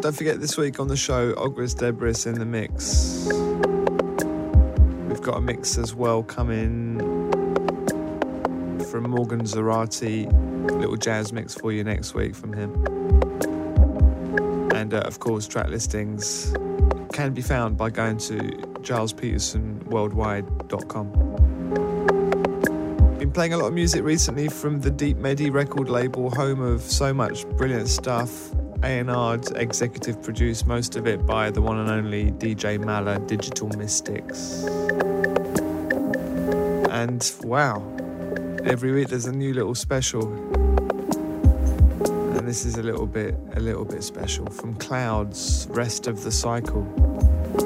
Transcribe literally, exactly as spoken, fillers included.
don't forget this week on the show, Ogris Debris in the mix. We've got a mix as well coming from Morgan Zarati, little jazz mix for you next week from him. And uh, of course, track listings can be found by going to giles peterson worldwide dot com. Been playing a lot of music recently from the Deep Medi record label, home of so much brilliant stuff. A and R'd, executive produced, most of it by the one and only D J Mala, Digital Mystics. And wow, every week there's a new little special. And this is a little bit, a little bit special. From Clouds, Rest of the Cycle.